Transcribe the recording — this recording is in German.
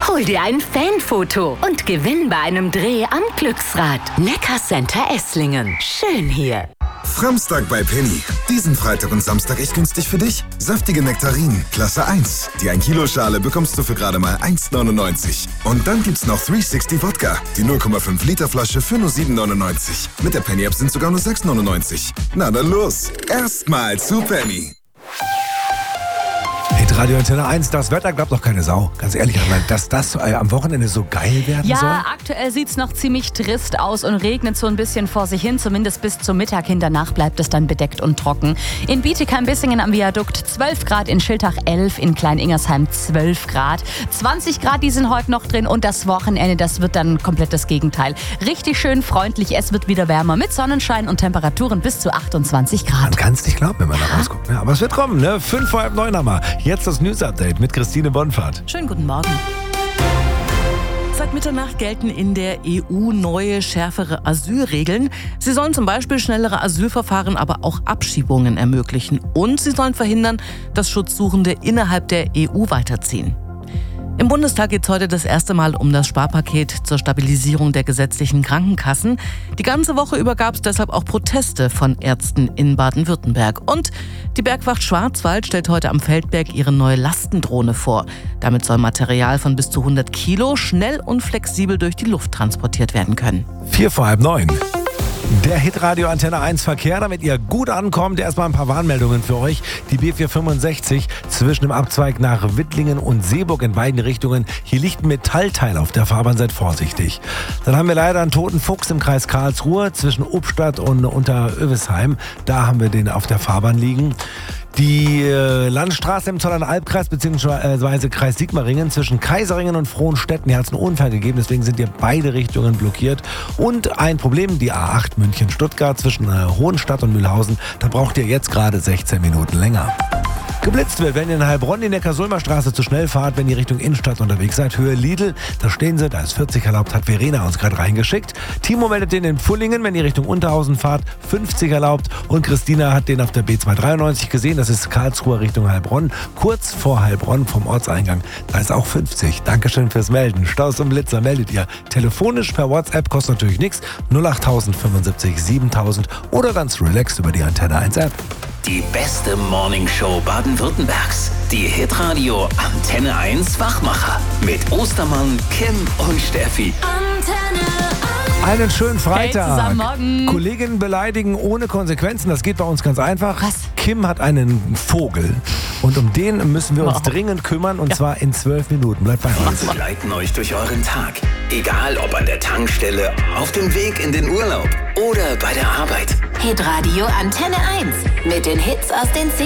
Hol dir ein Fanfoto und gewinn bei einem Dreh am Glücksrad. Neckarcenter Esslingen. Schön hier. Framstag bei Penny. Diesen Freitag und Samstag echt günstig für dich. Saftige Nektarinen, Klasse 1. Die 1 Kilo Schale bekommst du für gerade mal 1,99. Und dann gibt's noch 360 Wodka. Die 0,5 Liter Flasche für nur 7,99. Mit der Penny App sind sogar nur 6,99. Na dann los. Erstmal zu Penny. Radio Antenne 1, das Wetter glaubt doch keine Sau. Ganz ehrlich, dass das am Wochenende so geil werden soll? Ja, aktuell sieht es noch ziemlich trist aus und regnet so ein bisschen vor sich hin, zumindest bis zum Mittag hin. Danach bleibt es dann bedeckt und trocken. In Bietigheim-Bissingen am Viadukt 12 Grad, in Schiltach 11, in Klein-Ingersheim 12 Grad. 20 Grad, die sind heute noch drin und das Wochenende, das wird dann komplett das Gegenteil. Richtig schön freundlich, es wird wieder wärmer mit Sonnenschein und Temperaturen bis zu 28 Grad. Man kann es nicht glauben, wenn man da rausguckt. Ja, aber es wird kommen, ne? 5 vor halb 9 haben wir. Jetzt das News-Update mit Christine Bonfahrt. Schönen guten Morgen. Seit Mitternacht gelten in der EU neue, schärfere Asylregeln. Sie sollen zum Beispiel schnellere Asylverfahren, aber auch Abschiebungen ermöglichen. Und sie sollen verhindern, dass Schutzsuchende innerhalb der EU weiterziehen. Im Bundestag geht es heute das erste Mal um das Sparpaket zur Stabilisierung der gesetzlichen Krankenkassen. Die ganze Woche über gab es deshalb auch Proteste von Ärzten in Baden-Württemberg. Und die Bergwacht Schwarzwald stellt heute am Feldberg ihre neue Lastendrohne vor. Damit soll Material von bis zu 100 Kilo schnell und flexibel durch die Luft transportiert werden können. 4 vor halb 9. Der Hitradio Antenne 1 Verkehr, damit ihr gut ankommt. Erstmal ein paar Warnmeldungen für euch. Die B465 zwischen dem Abzweig nach Wittlingen und Seeburg in beiden Richtungen. Hier liegt ein Metallteil auf der Fahrbahn, seid vorsichtig. Dann haben wir leider einen toten Fuchs im Kreis Karlsruhe zwischen Ubstadt und Unterövisheim. Da haben wir den auf der Fahrbahn liegen. Die Landstraße im Zollernalbkreis bzw. Kreis Sigmaringen zwischen Kaiseringen und Frohnstetten, hier hat es einen Unfall gegeben, deswegen sind hier beide Richtungen blockiert. Und ein Problem, die A8 München-Stuttgart zwischen Hohenstadt und Mühlhausen, da braucht ihr jetzt gerade 16 Minuten länger. Geblitzt wird, wenn ihr in Heilbronn die Neckar-Sulmer-Straße zu schnell fahrt, wenn ihr Richtung Innenstadt unterwegs seid. Höhe Lidl, da stehen sie, da ist 40 erlaubt, hat Verena uns gerade reingeschickt. Timo meldet den in Pfullingen, wenn ihr Richtung Unterhausen fahrt, 50 erlaubt. Und Christina hat den auf der B293 gesehen, das ist Karlsruhe Richtung Heilbronn. Kurz vor Heilbronn vom Ortseingang, da ist auch 50. Dankeschön fürs Melden. Staus und Blitzer meldet ihr telefonisch per WhatsApp, kostet natürlich nichts. 08000 75 7000 oder ganz relaxed über die Antenne 1 App. Die beste Morningshow Baden-Württembergs. Die Hitradio Antenne 1 Wachmacher. Mit Ostermann, Kim und Steffi. Antenne 1. Einen schönen Freitag. Hey, zusammen morgen. Kolleginnen beleidigen ohne Konsequenzen, das geht bei uns ganz einfach. Was? Kim hat einen Vogel und um den müssen wir uns dringend kümmern und zwar in 12 Minuten. Bleibt bei uns. Wir leiten euch durch euren Tag. Egal ob an der Tankstelle, auf dem Weg in den Urlaub oder bei der Arbeit. Hitradio Antenne 1 mit den Hits aus den